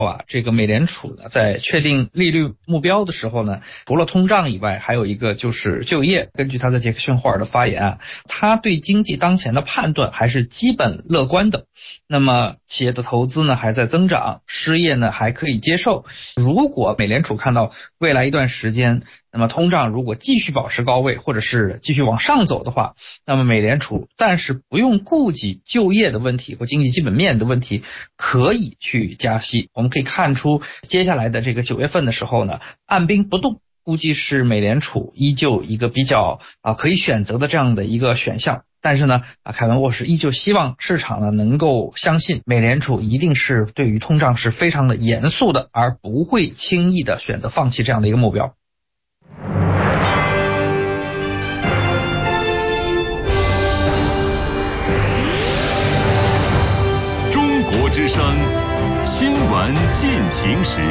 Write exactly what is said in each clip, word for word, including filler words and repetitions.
啊，这个美联储呢在确定利率目标的时候呢，除了通胀以外，还有一个就是就业。根据他在杰克逊霍尔的发言啊，他对经济当前的判断还是基本乐观的。那么企业的投资呢还在增长，失业呢还可以接受。如果美联储看到未来一段时间，那么通胀如果继续保持高位，或者是继续往上走的话，那么美联储暂时不用顾及就业的问题或经济基本面的问题，可以去加息。我们可以看出接下来的这个九月份的时候呢，按兵不动估计是美联储依旧一个比较啊可以选择的这样的一个选项。但是呢，啊，凯文沃什依旧希望市场呢能够相信美联储一定是对于通胀是非常的严肃的，而不会轻易的选择放弃这样的一个目标。 中国之声新闻进行时。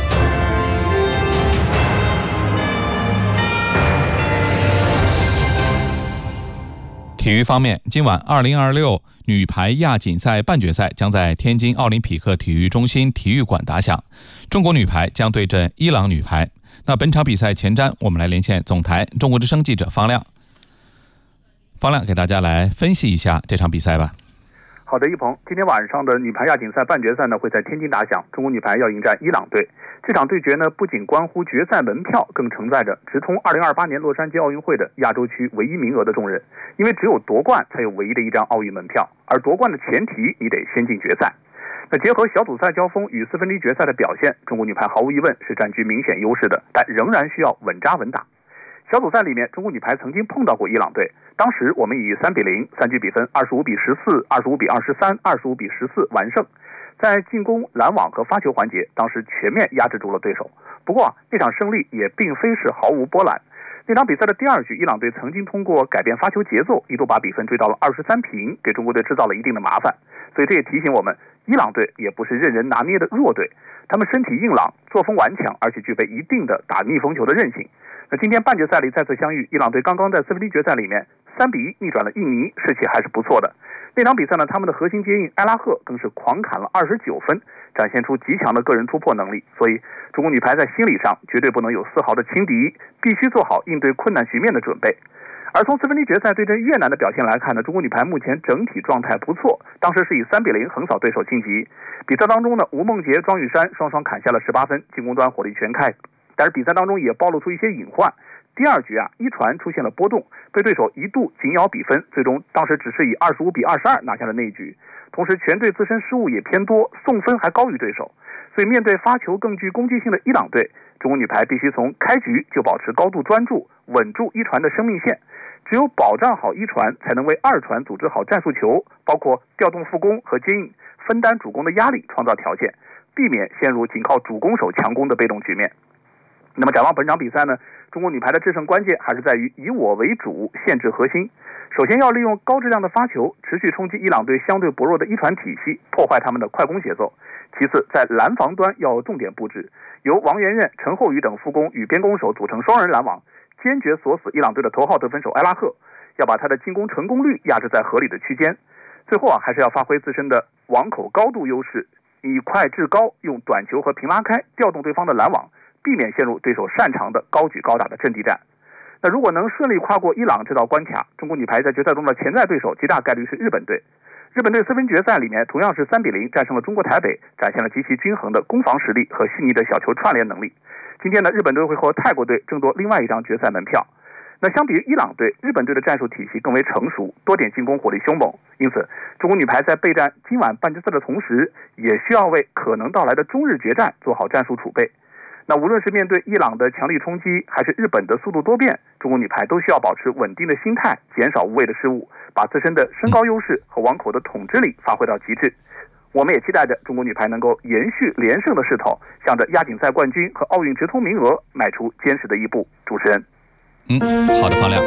体育方面，今晚二零二六女排亚锦赛半决赛将在天津奥林匹克体育中心体育馆打响，中国女排将对阵伊朗女排。那本场比赛前瞻，我们来连线总台中国之声记者方亮。方亮给大家来分析一下这场比赛吧。 好的，一鹏，今天晚上的女排亚锦赛半决赛呢会在天津打响，中国女排要迎战伊朗队。这场对决呢不仅关乎决赛门票，更承载着直通二零二八年洛杉矶奥运会的亚洲区唯一名额的重任。因为只有夺冠才有唯一的一张奥运门票，而夺冠的前提你得先进决赛。那结合小组赛交锋与四分之一决赛的表现，中国女排毫无疑问是占据明显优势的，但仍然需要稳扎稳打。小组赛里面，中国女排曾经碰到过伊朗队，当时我们以三比零、三局比分二十五比十四、二十五比二十三、二十五比十四完胜。在进攻、拦网和发球环节，当时全面压制住了对手。不过啊，这场胜利也并非是毫无波澜。那场比赛的第二局，伊朗队曾经通过改变发球节奏，一度把比分追到了二十三平，给中国队制造了一定的麻烦。所以这也提醒我们，伊朗队也不是任人拿捏的弱队，他们身体硬朗，作风顽强，而且具备一定的打逆风球的韧性。那今天半决赛里再次相遇，伊朗队刚刚在四分之一决赛里面三比一逆转了印尼，士气还是不错的。那场比赛呢，他们的核心接应埃拉赫更是狂砍了二十九分，展现出极强的个人突破能力。所以中国女排在心理上绝对不能有丝毫的轻敌，必须做好应对困难局面的准备。而从四分之一决赛对阵越南的表现来看呢，中国女排目前整体状态不错，当时是以三比零横扫对手晋级。比赛当中呢，吴梦洁、庄雨珊双双砍下了十八分，进攻端火力全开。但是比赛当中也暴露出一些隐患。第二局啊，一传出现了波动，被对手一度紧咬比分，最终当时只是以二十五比二十二拿下了那一局。同时全队自身失误也偏多，送分还高于对手。所以面对发球更具攻击性的伊朗队，中国女排必须从开局就保持高度专注，稳住一传的生命线。只有保障好一传，才能为二传组织好战术球，包括调动副攻和接应，分担主攻的压力，创造条件，避免陷入仅靠主攻手强攻的被动局面。那么展望本场比赛呢，中国女排的制胜关键还是在于以我为主，限制核心。首先要利用高质量的发球，持续冲击伊朗队相对薄弱的一传体系，破坏他们的快攻节奏。其次，在拦防端要重点布置，由王媛媛、陈后宇等副攻与边攻手组成双人拦网，坚决锁死伊朗队的头号得分手埃拉赫，要把他的进攻成功率压制在合理的区间。最后啊，还是要发挥自身的网口高度优势，以快制高，用短球和平拉开调动对方的拦网，避免陷入对手擅长的高举高打的阵地战。那如果能顺利跨过伊朗这道关卡，中国女排在决赛中的潜在对手极大概率是日本队。日本队四分决赛里面同样是三比零战胜了中国台北，展现了极其均衡的攻防实力和细腻的小球串联能力。今天呢，日本队会和泰国队争夺另外一张决赛门票。那相比于伊朗队，日本队的战术体系更为成熟，多点进攻火力凶猛，因此中国女排在备战今晚半决赛的同时，也需要为可能到来的中日决战做好战术储备。那无论是面对伊朗的强力冲击，还是日本的速度多变，中国女排都需要保持稳定的心态，减少无谓的失误，把自身的身高优势和网口的统治力发挥到极致。我们也期待着中国女排能够延续连胜的势头，向着亚锦赛冠军和奥运直通名额迈出坚实的一步。主持人， 嗯，好的，方亮。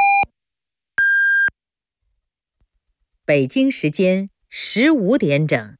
北京时间十五点整。